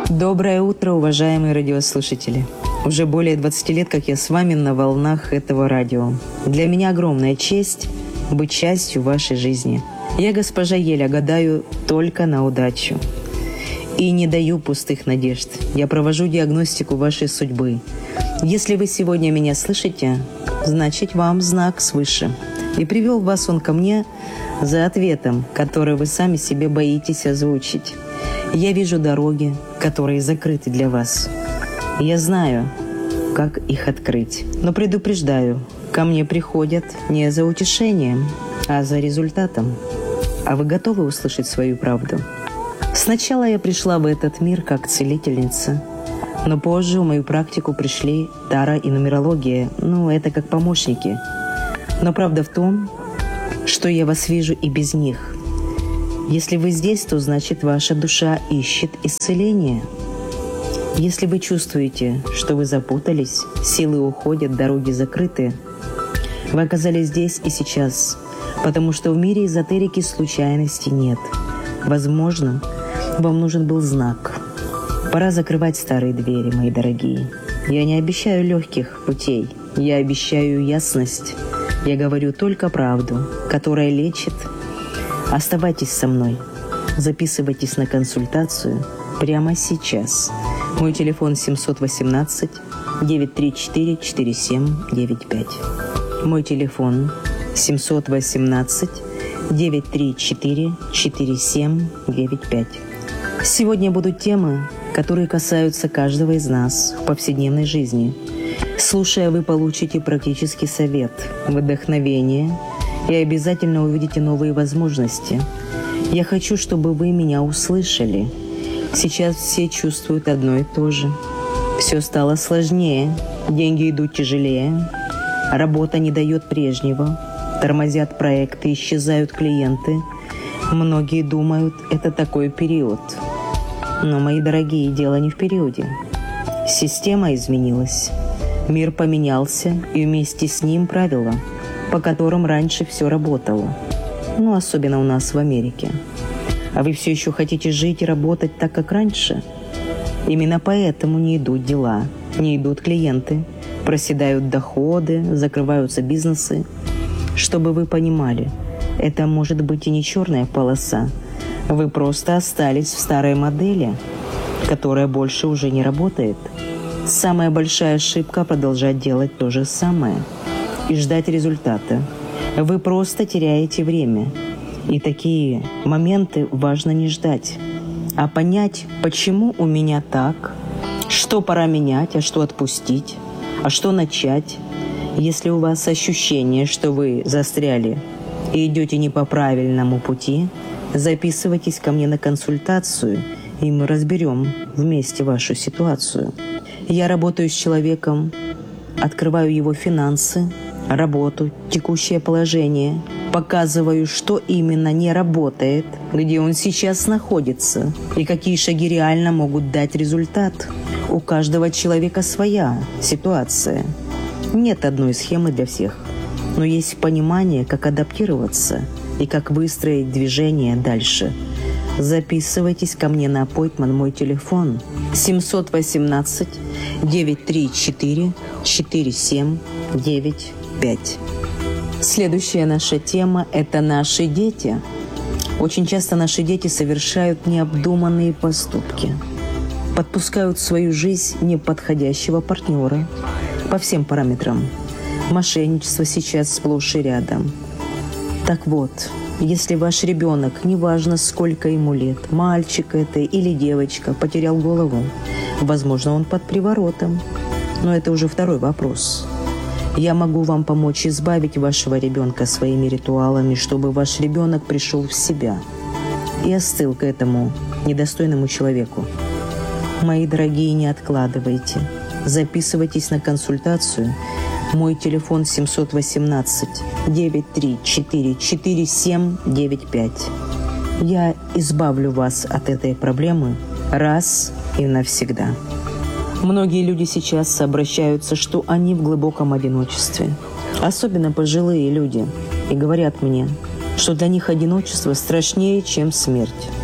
Доброе утро, уважаемые радиослушатели. Уже более 20 лет, как я с вами на волнах этого радио. Для меня огромная честь быть частью вашей жизни. Я, госпожа Еля, гадаю только на удачу. И не даю пустых надежд. Я провожу диагностику вашей судьбы. Если вы сегодня меня слышите, значит, вам знак свыше. И привел вас он ко мне за ответом, который вы сами себе боитесь озвучить. Я вижу дороги, которые закрыты для вас. Я знаю, как их открыть. Но предупреждаю, ко мне приходят не за утешением, а за результатом. А вы готовы услышать свою правду? Сначала я пришла в этот мир как целительница, но позже в мою практику пришли Тара и нумерология. Это как помощники. Но правда в том, что я вас вижу и без них. Если вы здесь, то значит ваша душа ищет исцеление. Если вы чувствуете, что вы запутались, силы уходят, дороги закрыты, вы оказались здесь и сейчас, потому что в мире эзотерики случайностей нет. Возможно, вам нужен был знак. Пора закрывать старые двери, мои дорогие. Я не обещаю легких путей, я обещаю ясность. Я говорю только правду, которая лечит. Оставайтесь со мной. Записывайтесь на консультацию прямо сейчас. Мой телефон 718-934-4795. Мой телефон 718-934-4795. Сегодня будут темы, которые касаются каждого из нас в повседневной жизни. Слушая, вы получите практический совет, вдохновение и обязательно увидите новые возможности. Я хочу, чтобы вы меня услышали. Сейчас все чувствуют одно и то же. Все стало сложнее, деньги идут тяжелее, работа не дает прежнего, тормозят проекты, исчезают клиенты. Многие думают, это такой период. Но, мои дорогие, дело не в периоде. Система изменилась, мир поменялся, и вместе с ним правила, по которым раньше все работало. Особенно у нас в Америке. А вы все еще хотите жить и работать так, как раньше? Именно поэтому не идут дела, не идут клиенты, проседают доходы, закрываются бизнесы. Чтобы вы понимали, это может быть и не черная полоса. Вы просто остались в старой модели, которая больше уже не работает. Самая большая ошибка – продолжать делать то же самое и ждать результата. Вы просто теряете время. И такие моменты важно не ждать, а понять, почему у меня так, что пора менять, а что отпустить, а что начать. Если у вас ощущение, что вы застряли и идете не по правильному пути, записывайтесь ко мне на консультацию, и мы разберем вместе вашу ситуацию. Я работаю с человеком, открываю его финансы, работу, текущее положение, показываю, что именно не работает, где он сейчас находится и какие шаги реально могут дать результат. У каждого человека своя ситуация. Нет одной схемы для всех, но есть понимание, как адаптироваться и как выстроить движение дальше. Записывайтесь ко мне на аппоинтмент, мой телефон 718-934-4795. Следующая наша тема – это наши дети. Очень часто наши дети совершают необдуманные поступки, подпускают в свою жизнь неподходящего партнера по всем параметрам. Мошенничество сейчас сплошь и рядом. Так вот, если ваш ребенок, неважно сколько ему лет, мальчик это или девочка, потерял голову, возможно, он под приворотом. Но это уже второй вопрос. Я могу вам помочь избавить вашего ребенка своими ритуалами, чтобы ваш ребенок пришел в себя и остыл к этому недостойному человеку. Мои дорогие, не откладывайте. Записывайтесь на консультацию. Мой телефон 718-934-4795. Я избавлю вас от этой проблемы раз и навсегда. Многие люди сейчас обращаются, что они в глубоком одиночестве. Особенно пожилые люди. И говорят мне, что для них одиночество страшнее, чем смерть.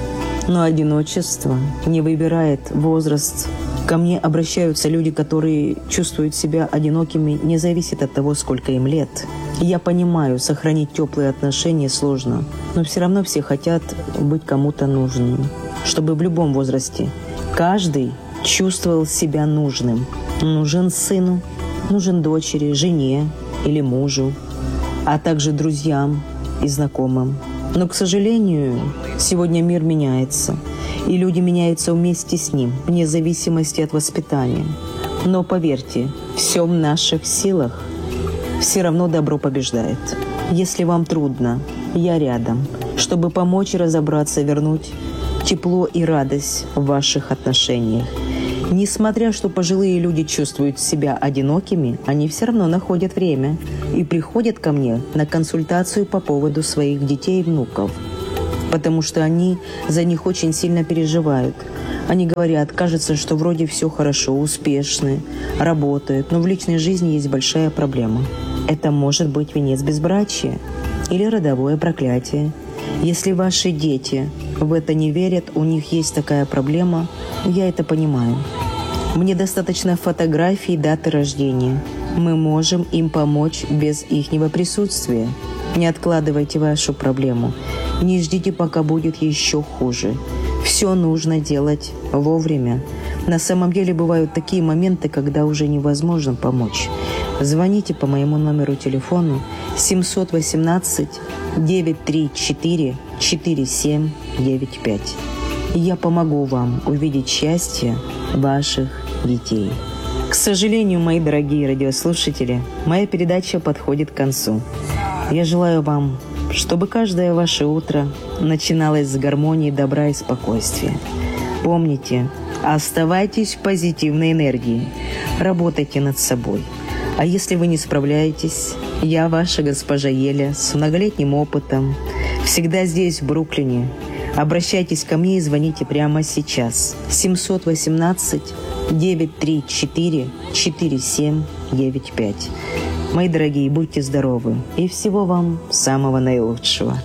Но одиночество не выбирает возраст. Ко мне обращаются люди, которые чувствуют себя одинокими, не зависит от того, сколько им лет. Я понимаю, сохранить теплые отношения сложно, но все равно все хотят быть кому-то нужным. Чтобы в любом возрасте каждый чувствовал себя нужным. Нужен сыну, нужен дочери, жене или мужу, а также друзьям и знакомым. Но, к сожалению, сегодня мир меняется, и люди меняются вместе с ним, вне зависимости от воспитания. Но поверьте, все в наших силах. Все равно добро побеждает. Если вам трудно, я рядом, чтобы помочь разобраться, вернуть тепло и радость в ваших отношениях. Несмотря что пожилые люди чувствуют себя одинокими, они все равно находят время и приходят ко мне на консультацию по поводу своих детей и внуков, потому что они за них очень сильно переживают. Они говорят, кажется, что вроде все хорошо, успешны, работают, но в личной жизни есть большая проблема. Это может быть венец безбрачия или родовое проклятие. Если ваши дети в это не верят, у них есть такая проблема, я это понимаю. Мне достаточно фотографий, даты рождения. Мы можем им помочь без ихнего присутствия. Не откладывайте вашу проблему. Не ждите, пока будет еще хуже. Все нужно делать вовремя. На самом деле бывают такие моменты, когда уже невозможно помочь. Звоните по моему номеру телефона 718-934-4795. Я помогу вам увидеть счастье ваших детей. К сожалению, мои дорогие радиослушатели, моя передача подходит к концу. Я желаю вам, чтобы каждое ваше утро начиналось с гармонии, добра и спокойствия. Помните, оставайтесь в позитивной энергии, работайте над собой. А если вы не справляетесь, я ваша госпожа Еля с многолетним опытом, всегда здесь, в Бруклине. Обращайтесь ко мне и звоните прямо сейчас. 718-934-4795. Мои дорогие, будьте здоровы и всего вам самого наилучшего.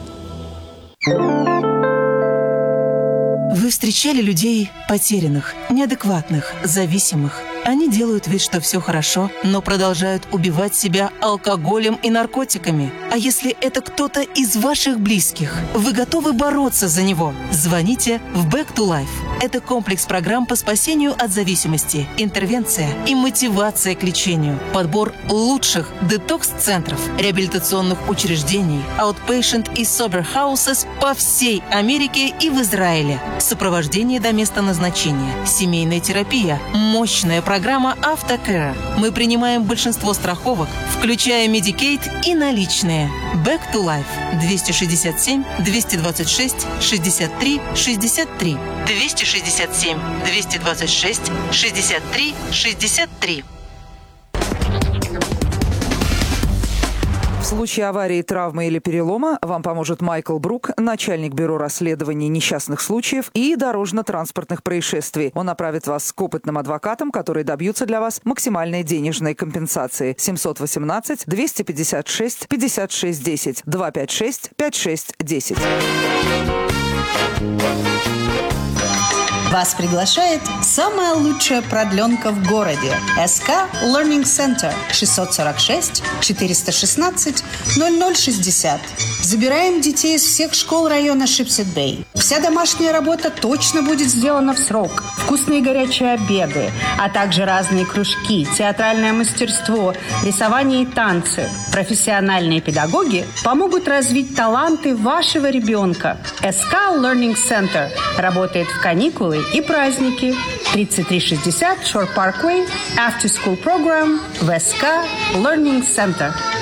Вы встречали людей потерянных, неадекватных, зависимых. Они делают вид, что все хорошо, но продолжают убивать себя алкоголем и наркотиками. А если это кто-то из ваших близких, вы готовы бороться за него? Звоните в Back to Life. Это комплекс программ по спасению от зависимости, интервенция и мотивация к лечению, подбор лучших детокс-центров, реабилитационных учреждений, outpatient и sober houses по всей Америке и в Израиле, сопровождение до места назначения, семейная терапия, мощная программа Aftercare. Мы принимаем большинство страховок, включая Medicaid и наличные. Back to Life 267 226 63 63 267 226 63 63. В случае аварии, травмы или перелома вам поможет Майкл Брук, начальник бюро расследований несчастных случаев и дорожно-транспортных происшествий. Он направит вас к опытным адвокатам, которые добьются для вас максимальной денежной компенсации. 718-256-5610, 256-5610. Вас приглашает самая лучшая продленка в городе. СК Learning Center 646-416-0060. Забираем детей из всех школ района Шипсет-Бэй. Вся домашняя работа точно будет сделана в срок. Вкусные горячие обеды, а также разные кружки, театральное мастерство, рисование и танцы. Профессиональные педагоги помогут развить таланты вашего ребенка. СК Learning Center работает в каникулы и праздники. 3360 Shore Parkway, After School Program в СК Learning Center.